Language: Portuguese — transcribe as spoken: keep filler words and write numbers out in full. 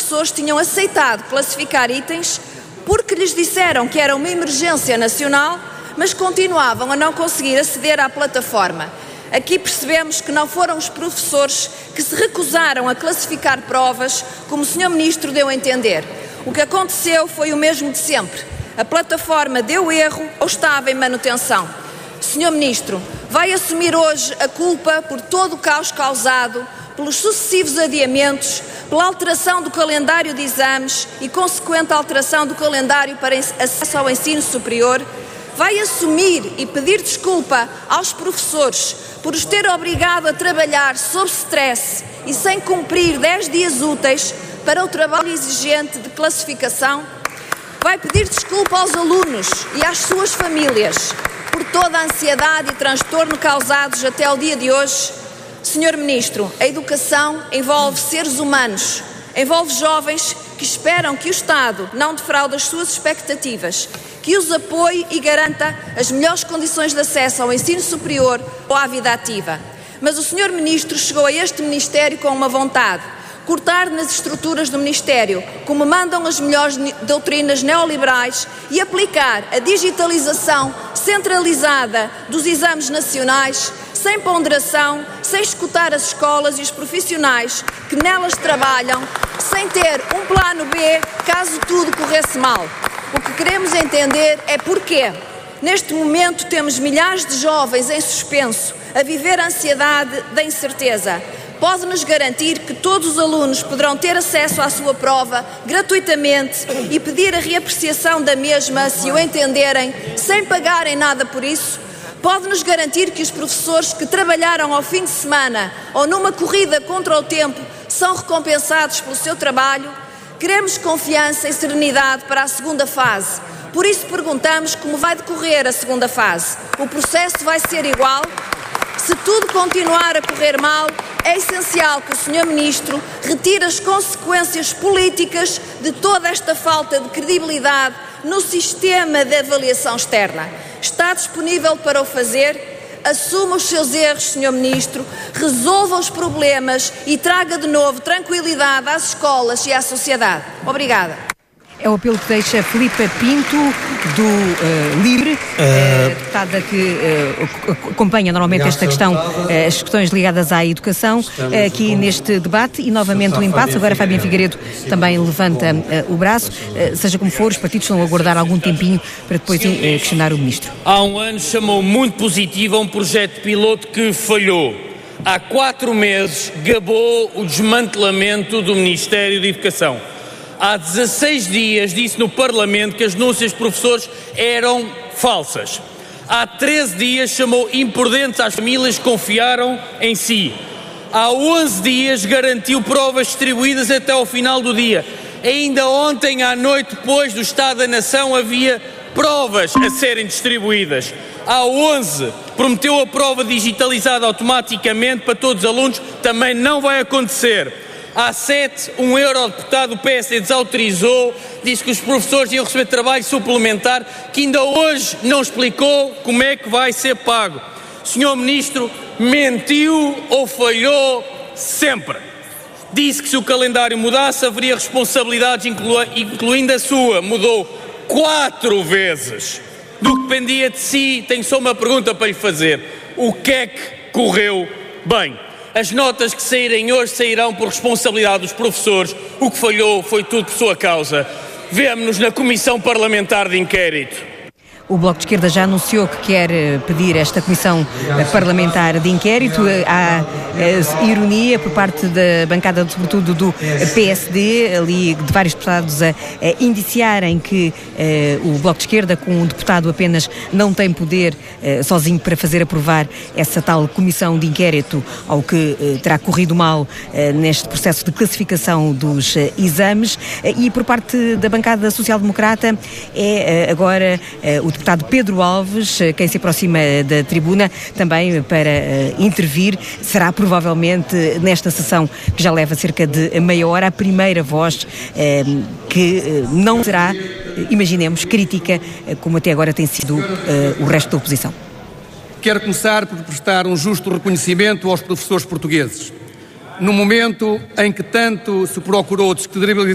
professores tinham aceitado classificar itens porque lhes disseram que era uma emergência nacional, mas continuavam a não conseguir aceder à plataforma. Aqui percebemos que não foram os professores que se recusaram a classificar provas, como o senhor Ministro deu a entender. O que aconteceu foi o mesmo de sempre. A plataforma deu erro ou estava em manutenção. senhor Ministro, vai assumir hoje a culpa por todo o caos causado, pelos sucessivos adiamentos, pela alteração do calendário de exames e consequente alteração do calendário para acesso ao ensino superior? Vai assumir e pedir desculpa aos professores por os ter obrigado a trabalhar sob stress e sem cumprir dez dias úteis para o trabalho exigente de classificação? Vai pedir desculpa aos alunos e às suas famílias por toda a ansiedade e transtorno causados até ao dia de hoje? senhor Ministro, a educação envolve seres humanos, envolve jovens que esperam que o Estado não defraude as suas expectativas, que os apoie e garanta as melhores condições de acesso ao ensino superior ou à vida ativa. Mas o senhor Ministro chegou a este Ministério com uma vontade: cortar nas estruturas do Ministério, como mandam as melhores doutrinas neoliberais, e aplicar a digitalização centralizada dos exames nacionais, sem ponderação, sem escutar as escolas e os profissionais que nelas trabalham, sem ter um plano B caso tudo corresse mal. O que queremos entender é porquê. Neste momento temos milhares de jovens em suspenso, a viver a ansiedade da incerteza. Pode-nos garantir que todos os alunos poderão ter acesso à sua prova gratuitamente e pedir a reapreciação da mesma se o entenderem, sem pagarem nada por isso? Pode-nos garantir que os professores que trabalharam ao fim de semana ou numa corrida contra o tempo são recompensados pelo seu trabalho? Queremos confiança e serenidade para a segunda fase. Por isso perguntamos como vai decorrer a segunda fase. O processo vai ser igual? Se tudo continuar a correr mal, é essencial que o senhor Ministro retire as consequências políticas de toda esta falta de credibilidade no sistema de avaliação externa. Está disponível para o fazer? Assuma os seus erros, senhor Ministro, resolva os problemas e traga de novo tranquilidade às escolas e à sociedade. Obrigada. É o apelo que deixa Filipa Pinto, do uh, LIVRE, uh, deputada que uh, acompanha normalmente esta questão, uh, as questões ligadas à educação, uh, aqui neste debate, e novamente o impasse. Agora Fábio Figueiredo também levanta uh, o braço. Uh, seja como for, os partidos estão a aguardar algum tempinho para depois uh, questionar o Ministro. Há um ano chamou muito positivo a um projeto piloto que falhou. Há quatro meses gabou o desmantelamento do Ministério da Educação. Há dezasseis dias disse no Parlamento que as denúncias de professores eram falsas. Há treze dias chamou imprudentes às famílias que confiaram em si. Há onze dias garantiu provas distribuídas até ao final do dia. Ainda ontem à noite, depois do Estado da Nação, havia provas a serem distribuídas. Há onze, prometeu a prova digitalizada automaticamente para todos os alunos, também não vai acontecer. Há sete, um eurodeputado do P S D desautorizou, disse que os professores iam receber trabalho suplementar, que ainda hoje não explicou como é que vai ser pago. senhor Ministro mentiu ou falhou sempre. Disse que se o calendário mudasse haveria responsabilidades, inclu- incluindo a sua. Mudou quatro vezes. Do que dependia de si, tenho só uma pergunta para lhe fazer. O que é que correu bem? As notas que saírem hoje sairão por responsabilidade dos professores. O que falhou foi tudo por sua causa. Vemo-nos na Comissão Parlamentar de Inquérito. O Bloco de Esquerda já anunciou que quer pedir esta Comissão Parlamentar de Inquérito. Há ironia por parte da bancada, sobretudo do P S D, ali de vários deputados a, a indiciarem que eh, o Bloco de Esquerda, com um deputado apenas, não tem poder eh, sozinho para fazer aprovar essa tal Comissão de Inquérito ao que eh, terá corrido mal eh, neste processo de classificação dos eh, exames. Eh, e por parte da bancada social-democrata é eh, agora eh, o deputado Pedro Alves, quem se aproxima da tribuna também para uh, intervir. Será provavelmente nesta sessão, que já leva cerca de meia hora, a primeira voz uh, que uh, não será, uh, imaginemos, crítica, uh, como até agora tem sido uh, o resto da oposição. Quero começar por prestar um justo reconhecimento aos professores portugueses. No momento em que tanto se procurou descredibilizar